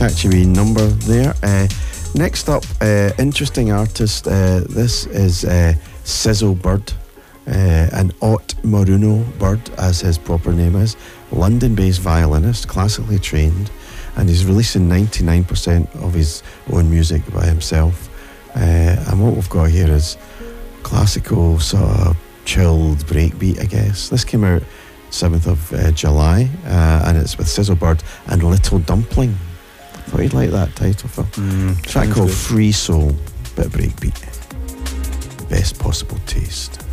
catchy wee number there. Next up, interesting artist. This is Sizzle Bird, an Ott Maruno Bird, as his proper name is. London-based violinist, classically trained, and he's releasing 99% of his own music by himself. And what we've got here is classical, sort of chilled breakbeat, I guess. This came out 7th of July, and it's with Sizzle Bird and Little Dumpling. Thought you'd like that title, Phil. Track called good. Free Soul, bit of breakbeat. Best possible taste.